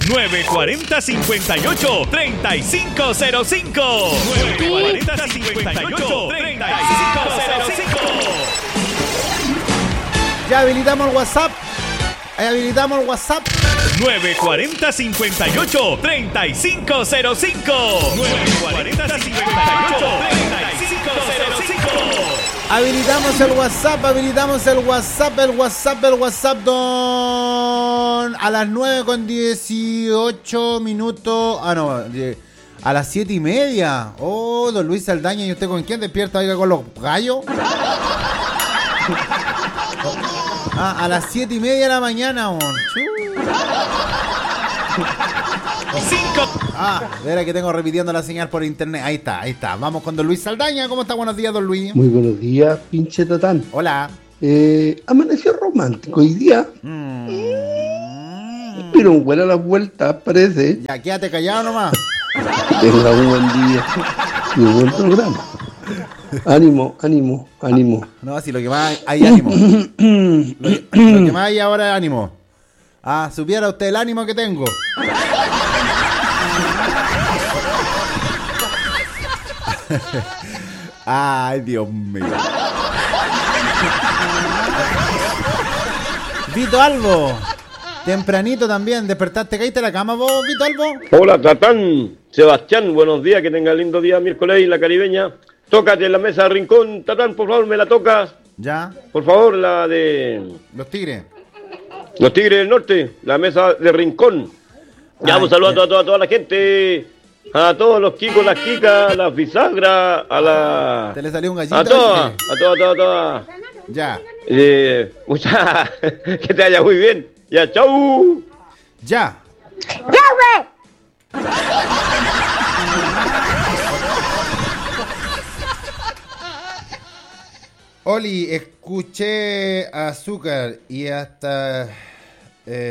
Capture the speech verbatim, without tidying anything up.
nueve cuatro cero, cinco ocho, tres cinco cero cinco. nueve cuatro cero, cinco ocho, tres cinco cero cinco. Ya habilitamos el WhatsApp. Ahí habilitamos el WhatsApp. nueve cuatro cero, cinco ocho, tres cinco cero cinco. nueve cuatro cero, cinco ocho, tres cinco cero cinco. Habilitamos el WhatsApp, habilitamos el WhatsApp, el WhatsApp, el WhatsApp, don... A las nueve con dieciocho minutos... Ah, no, a las siete y media. Oh, don Luis Saldaña, ¿y usted con quién despierta? Oiga, ¿con los gallos? Ah, a las siete y media de la mañana, don. cinco. Ah, verá que tengo repitiendo la señal por internet. Ahí está, ahí está. Vamos con don Luis Saldaña. ¿Cómo está? Buenos días, don Luis. Muy buenos días, pinche Tatán. Hola. Eh, amaneció romántico hoy día. Mm. Pero un buen a las vueltas, parece. Ya, quédate callado nomás. Que tenga un buen día y un buen programa. Ánimo, ánimo, ánimo. No, si lo que más hay, hay ánimo. Lo que, lo que más hay ahora es ánimo. Ah, supiera usted el ánimo que tengo. Ay, Dios mío. Vito Albo. Tempranito también. ¿Despertaste? ¿Caíste de la cama vos, Vito Albo? Hola, Tatán. Sebastián, buenos días. Que tenga lindo día miércoles y la caribeña. Tócate en la mesa de rincón. Tatán, por favor, me la tocas. Ya. Por favor, la de... Los tigres. Los Tigres del Norte. La mesa de rincón. Ya, Ay, un saludo a ya. toda, toda, toda la gente. A todos los kikos, las kikas, las bisagras, a la... ¿Te le salió un gallito? A todas, a todas, todas, todas. Ya. Eh, mucha... que te vaya muy bien. Ya, chau. Ya. Oli, escuché Azúcar y hasta... Eh,